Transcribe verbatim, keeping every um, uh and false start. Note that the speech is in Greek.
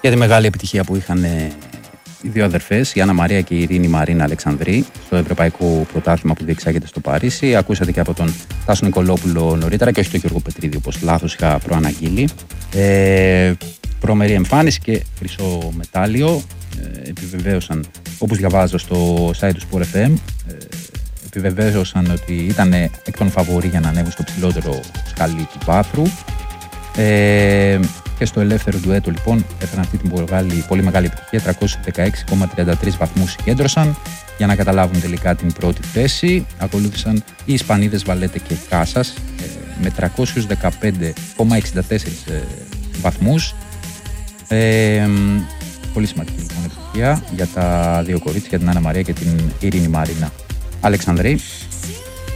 για τη μεγάλη επιτυχία που είχαν οι δύο αδερφές, η Άννα Μαρία και η Ειρήνη Μαρίνα Αλεξανδρή, στο Ευρωπαϊκό Πρωτάθλημα που διεξάγεται στο Παρίσι. Ακούσατε και από τον Τάσο Νικολόπουλο νωρίτερα και όχι τον Γιώργο Πετρίδη, όπως λάθος είχα προαναγγείλει. Ε, Προμερή εμφάνιση και χρυσό μετάλλιο. Ε, επιβεβαίωσαν, όπως διαβάζω στο site του Sport εφ εμ, ε, επιβεβαίωσαν ότι ήταν εκ των φαβορί για να ανέβουν στο ψηλότερο σκαλί του βάθρου. Ε, και στο ελεύθερο ντουέτο λοιπόν έφεραν αυτή την πολύ, πολύ μεγάλη επιτυχία. τριακόσιους δεκαέξι κόμμα τριάντα τρεις βαθμούς συγκέντρωσαν για να καταλάβουν τελικά την πρώτη θέση. Ακολούθησαν οι Ισπανίδες Βαλέτε και Κάσας ε, με τριακόσιους δεκαπέντε κόμμα εξήντα τέσσερις ε, βαθμούς. Ε, πολύ σημαντική λοιπόν επιτυχία για τα δύο κορίτσια, για την Άννα Μαρία και την Ειρήνη Μαρίνα Αλεξανδρή.